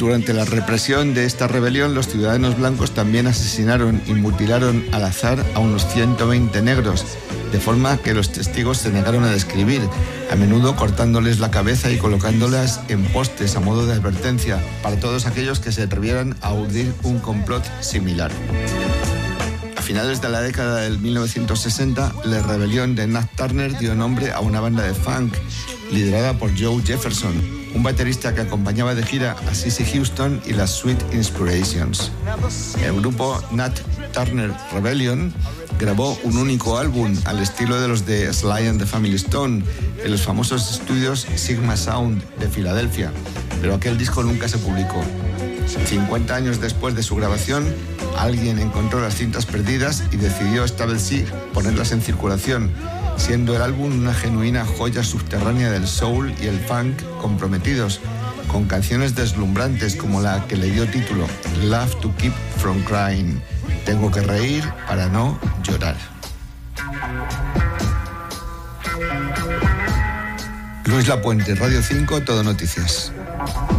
Durante la represión de esta rebelión, los ciudadanos blancos también asesinaron y mutilaron al azar a unos 120 negros, de forma que los testigos se negaron a describir, a menudo cortándoles la cabeza y colocándolas en postes a modo de advertencia para todos aquellos que se atrevieran a urdir un complot similar. A finales de la década del 1960, la rebelión de Nat Turner dio nombre a una banda de funk liderada por Joe Jefferson, un baterista que acompañaba de gira a Cissy Houston y las Sweet Inspirations. El grupo Nat Turner Rebellion grabó un único álbum al estilo de los de Sly and the Family Stone en los famosos estudios Sigma Sound de Filadelfia, pero aquel disco nunca se publicó. 50 años después de su grabación, alguien encontró las cintas perdidas y decidió esta vez sí ponerlas en circulación, siendo el álbum una genuina joya subterránea del soul y el funk comprometidos, con canciones deslumbrantes como la que le dio título Love to Keep From Crying, tengo que reír para no llorar. Luis Lapuente, Radio 5, Todo Noticias.